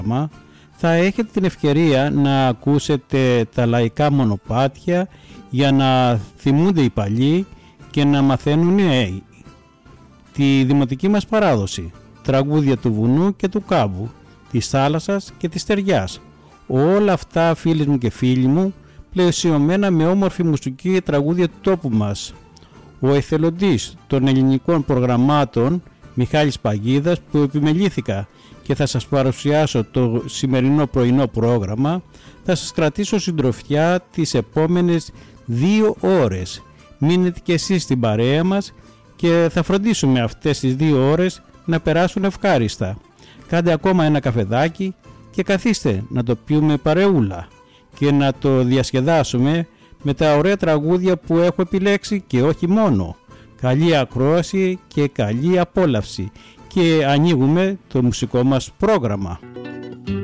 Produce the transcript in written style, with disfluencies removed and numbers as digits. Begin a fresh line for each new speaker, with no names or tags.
θα έχετε την ευκαιρία να ακούσετε τα λαϊκά μονοπάτια για να θυμούνται οι παλιοί και να μαθαίνουν οι νέοι. Τη δημοτική μας παράδοση, τραγούδια του βουνού και του κάβου, της θάλασσας και της στεριάς. Όλα αυτά, φίλες μου και φίλοι μου, πλαισιωμένα με όμορφη μουσική τραγούδια του τόπου μας. Ο εθελοντής των ελληνικών προγραμμάτων Μιχάλης Παγίδας, που επιμελήθηκα και θα σας παρουσιάσω το σημερινό πρωινό πρόγραμμα, θα σας κρατήσω συντροφιά τις επόμενες 2 ώρες. Μείνετε και εσείς στην παρέα μας και θα φροντίσουμε αυτές τις 2 ώρες να περάσουν ευχάριστα. Κάντε ακόμα ένα καφεδάκι και καθίστε να το πιούμε παρεούλα και να το διασκεδάσουμε με τα ωραία τραγούδια που έχω επιλέξει και όχι μόνο. Καλή ακρόαση και καλή απόλαυση και ανοίγουμε το μουσικό μας πρόγραμμα.